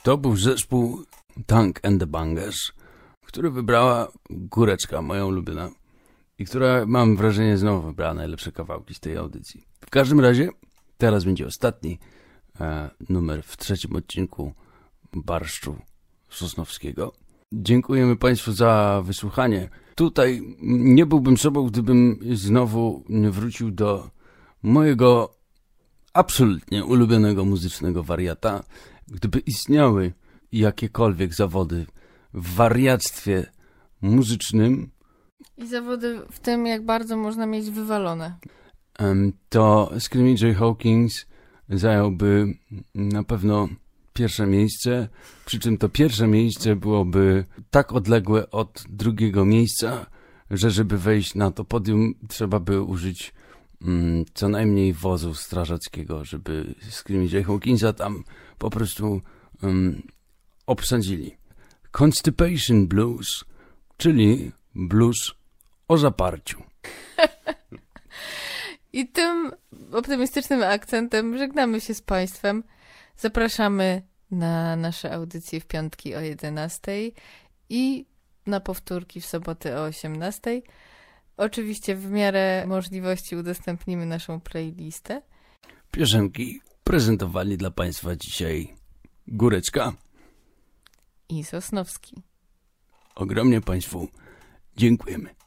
To był zespół Tank and the Bangers, który wybrała Góreczka, moja ulubiona, i która, mam wrażenie, znowu wybrała najlepsze kawałki z tej audycji. W każdym razie, teraz będzie ostatni numer w trzecim odcinku Barszczu Sosnowskiego. Dziękujemy Państwu za wysłuchanie. Tutaj nie byłbym sobą, gdybym znowu nie wrócił do mojego absolutnie ulubionego muzycznego wariata. Gdyby istniały jakiekolwiek zawody w wariactwie muzycznym i zawody w tym, jak bardzo można mieć wywalone, to Screaming Jay Hawkins zająłby na pewno pierwsze miejsce, przy czym to pierwsze miejsce byłoby tak odległe od drugiego miejsca, że żeby wejść na to podium, trzeba by użyć co najmniej wozu strażackiego, żeby Screaming Jay Hawkinsa tam po prostu obsadzili. Constipation Blues, czyli blues o zaparciu. I tym optymistycznym akcentem żegnamy się z Państwem. Zapraszamy na nasze audycje w piątki o 11:00 i na powtórki w soboty o 18:00. Oczywiście w miarę możliwości udostępnimy naszą playlistę. Piosenki prezentowali dla Państwa dzisiaj Góreczka i Sosnowski. Ogromnie Państwu dziękujemy.